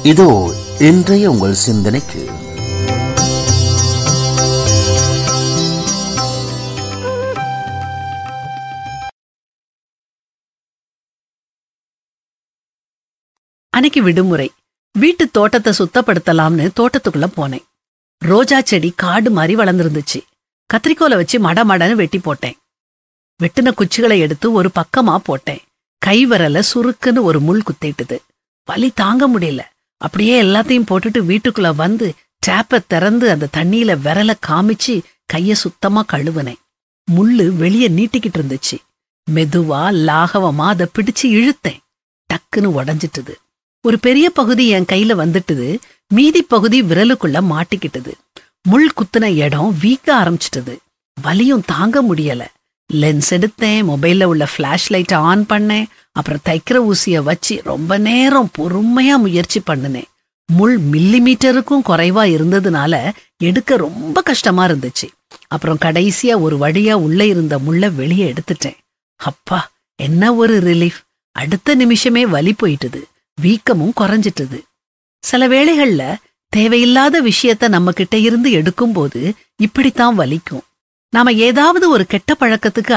இதோ இன்றைய உங்கள் சிந்தனைக்கு. அன்னைக்கு விடுமுறை. வீட்டு தோட்டத்தை சுத்தப்படுத்தலாம்னு தோட்டத்துக்குள்ள போனேன். ரோஜா செடி காடு மாதிரி வளர்ந்துருந்துச்சு. கத்திரிக்கோலை வச்சு மடமடன்னு வெட்டி போட்டேன். வெட்டின குச்சிகளை எடுத்து ஒரு பக்கமா போட்டேன். கை விரல சுருக்குன்னு ஒரு முள் குத்திட்டுது. வலி தாங்க முடியல. அப்படியே எல்லாத்தையும் போட்டுட்டு வீட்டுக்குள்ள வந்து டேப்பை திறந்து அந்த தண்ணியில விரல காமிச்சு கைய சுத்தமா கழுவுனேன். முள்ளு வெளியே நீட்டிக்கிட்டு இருந்துச்சு. மெதுவா லாகவமா அதை பிடிச்சு இழுத்தேன். டக்குன்னு உடஞ்சிட்டுது. ஒரு பெரிய பகுதி என் கையில வந்துட்டுது. மீதி பகுதி விரலுக்குள்ள மாட்டிக்கிட்டுது. முள் குத்துன இடம் வீக்க ஆரம்பிச்சிட்டது. வலியும் தாங்க முடியல. லென்ஸ் எடுத்தேன். மொபைல்ல உள்ள பிளாஷ் லைட்டை ஆன் பண்ணேன். அப்புறம் தைக்கிற ஊசிய வச்சு ரொம்ப நேரம் பொறுமையா முயற்சி பண்ணினேன். முள் மில்லிமீட்டருக்கும் குறைவா இருந்ததுனால எடுக்க ரொம்ப கஷ்டமா இருந்துச்சு. அப்புறம் கடைசியா ஒரு வழியா உள்ள இருந்த முள்ள வெளியே எடுத்துட்டேன். அப்பா, என்ன ஒரு ரிலீஃப்! அடுத்த நிமிஷமே வலி போயிட்டுது. வீக்கமும் குறைஞ்சிட்டுது. சில வேளைகள்ல தேவையில்லாத விஷயத்த நம்ம கிட்ட இருந்து எடுக்கும்போது இப்படித்தான் வலிக்கும். நாம ஏதாவது ஒரு கெட்ட பழக்கத்துக்கு